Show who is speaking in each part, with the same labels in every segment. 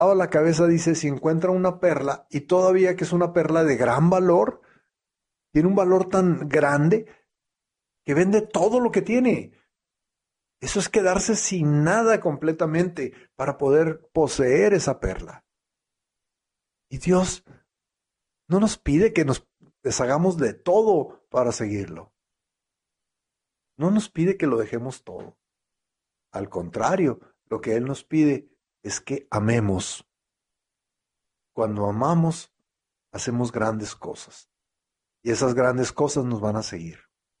Speaker 1: la cabeza, dice, si encuentra una perla y todavía que es una perla de gran valor, tiene un valor tan grande que vende todo lo que tiene. Eso es quedarse sin nada completamente para poder poseer esa perla. Y Dios no nos pide que nos deshagamos de todo para seguirlo. No nos pide que lo dejemos todo. Al contrario, lo que Él nos pide es que amemos. Cuando amamos, hacemos grandes cosas. Y esas grandes cosas nos van a seguir.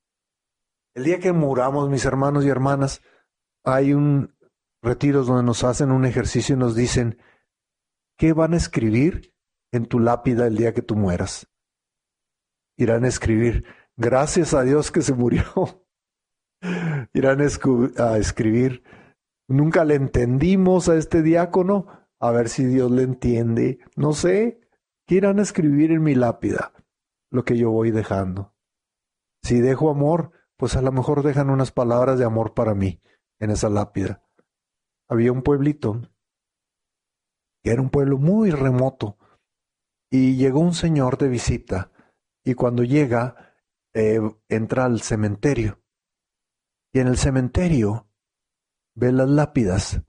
Speaker 1: El día que muramos, mis hermanos y hermanas, hay un retiros donde nos hacen un ejercicio y nos dicen, ¿qué van a escribir en tu lápida el día que tú mueras? Irán a escribir, gracias a Dios que se murió. Irán a escribir, nunca le entendimos a este diácono, a ver si Dios le entiende. No sé, ¿qué irán a escribir en mi lápida? Lo que yo voy dejando. Si dejo amor, pues a lo mejor dejan unas palabras de amor para mí en esa lápida. Había un pueblito, que era un pueblo muy remoto, y llegó un señor de visita, y cuando llega, entra al cementerio, y en el cementerio ve las lápidas,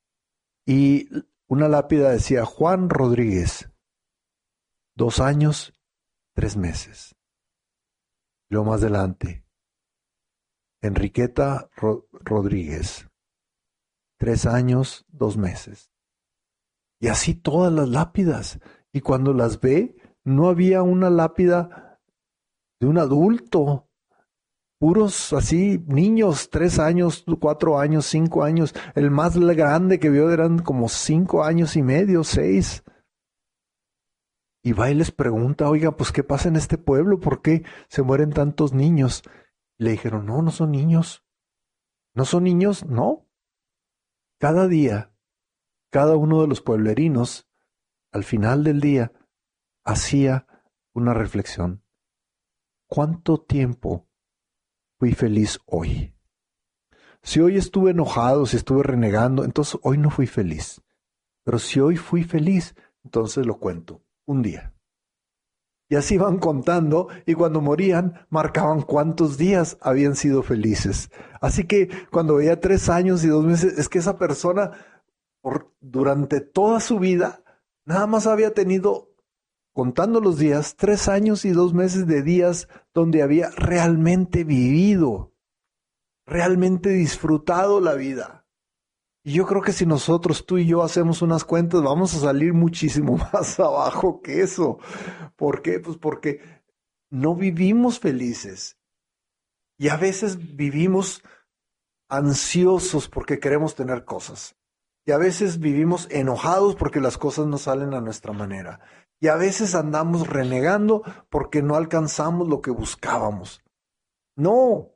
Speaker 1: y una lápida decía Juan Rodríguez, 2 años, 3 meses. Luego más adelante, Enriqueta Rodríguez, 3 años, 2 meses. Y así todas las lápidas. Y cuando las ve, no había una lápida de un adulto. Puros así, niños, 3 años, 4 años, 5 años. El más grande que vio eran como 5 años y medio, 6. Y va y les pregunta, oiga, pues ¿qué pasa en este pueblo? ¿Por qué se mueren tantos niños? Le dijeron, no, no son niños. ¿No son niños? No. Cada día, cada uno de los pueblerinos, al final del día, hacía una reflexión. ¿Cuánto tiempo fui feliz hoy? Si hoy estuve enojado, si estuve renegando, entonces hoy no fui feliz. Pero si hoy fui feliz, entonces lo cuento, un día. Y así van contando, y cuando morían, marcaban cuántos días habían sido felices. Así que cuando veía 3 años y 2 meses, es que esa persona, durante toda su vida, nada más había tenido, contando los días, 3 años y 2 meses de días donde había realmente vivido, realmente disfrutado la vida. Y yo creo que si nosotros, tú y yo, hacemos unas cuentas, vamos a salir muchísimo más abajo que eso. ¿Por qué? Pues porque no vivimos felices. Y a veces vivimos ansiosos porque queremos tener cosas. Y a veces vivimos enojados porque las cosas no salen a nuestra manera. Y a veces andamos renegando porque no alcanzamos lo que buscábamos. No.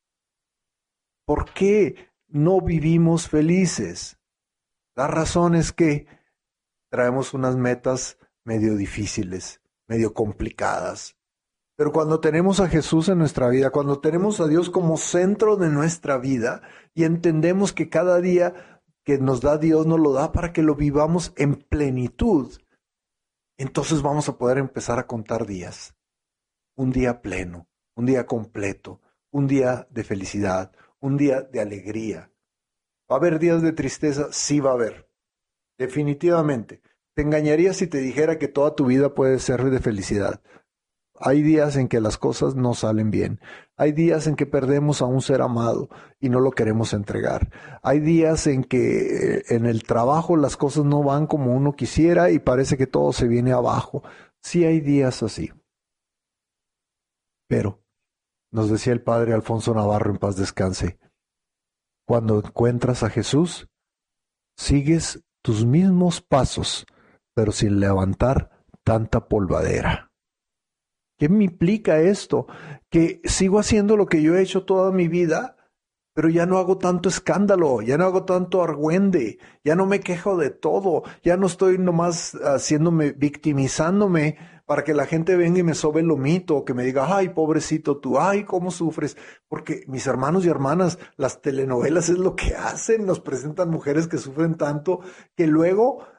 Speaker 1: ¿Por qué no vivimos felices? La razón es que traemos unas metas medio difíciles, medio complicadas. Pero cuando tenemos a Jesús en nuestra vida, cuando tenemos a Dios como centro de nuestra vida y entendemos que cada día que nos da Dios nos lo da para que lo vivamos en plenitud, entonces vamos a poder empezar a contar días. Un día pleno, un día completo, un día de felicidad, un día de alegría. ¿Va a haber días de tristeza? Sí va a haber. Definitivamente. Te engañaría si te dijera que toda tu vida puede ser de felicidad. Hay días en que las cosas no salen bien. Hay días en que perdemos a un ser amado y no lo queremos entregar. Hay días en que en el trabajo las cosas no van como uno quisiera y parece que todo se viene abajo. Sí hay días así. Pero, nos decía el padre Alfonso Navarro, en paz descanse, cuando encuentras a Jesús, sigues tus mismos pasos, pero sin levantar tanta polvadera. ¿Qué me implica esto? Que sigo haciendo lo que yo he hecho toda mi vida, pero ya no hago tanto escándalo, ya no hago tanto argüende, ya no me quejo de todo, ya no estoy nomás victimizándome para que la gente venga y me sobe el lomito, o que me diga, ay, pobrecito tú, ay, cómo sufres. Porque mis hermanos y hermanas, las telenovelas es lo que hacen, nos presentan mujeres que sufren tanto, que luego